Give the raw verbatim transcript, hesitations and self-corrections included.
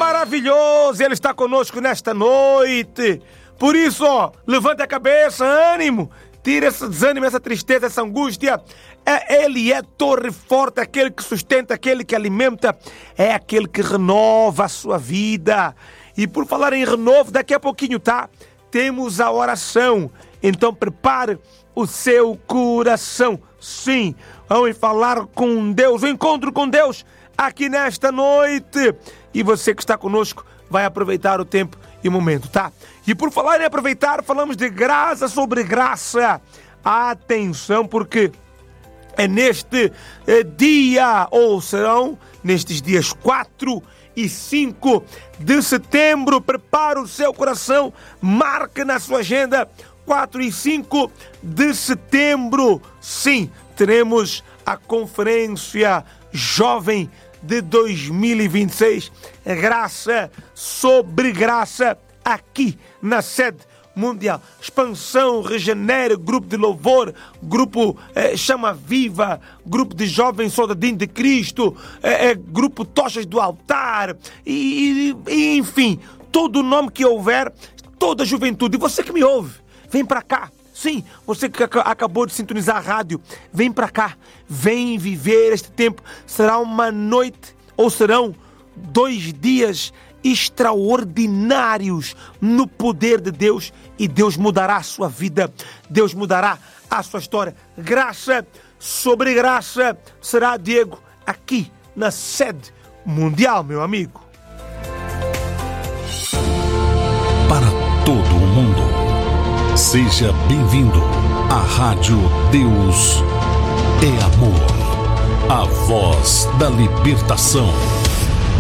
maravilhoso, Ele está conosco nesta noite. Por isso, ó, levante a cabeça, ânimo, tire esse desânimo, essa tristeza, essa angústia. É, ele é torre forte, aquele que sustenta, aquele que alimenta, é aquele que renova a sua vida. E por falar em renovo, daqui a pouquinho, tá? Temos a oração, então prepare o seu coração. Sim, vamos falar com Deus, o encontro com Deus aqui nesta noite. E você que está conosco vai aproveitar o tempo e o momento, tá? E por falar em aproveitar, falamos de graça sobre graça. Atenção, porque é neste eh, dia, ou serão nestes dias quatro e cinco de setembro. Prepare o seu coração, marque na sua agenda, quatro e cinco de setembro. Sim, teremos a Conferência Jovem de dois mil e vinte e seis, Graça sobre Graça, aqui na sede mundial. Expansão, Regenere, grupo de louvor, grupo eh, Chama Viva, grupo de jovens Soldadinho de Cristo, eh, eh, grupo Tochas do Altar, e, e, e enfim, todo o nome que houver, toda a juventude. E você que me ouve, vem para cá. Sim, você que acabou de sintonizar a rádio, vem para cá, vem viver este tempo. Será uma noite, ou serão dois dias extraordinários no poder de Deus, e Deus mudará a sua vida, Deus mudará a sua história. Graça sobre graça será, Diego, aqui na sede mundial, meu amigo. Para todo o mundo, seja bem-vindo à Rádio Deus é Amor, a voz da libertação.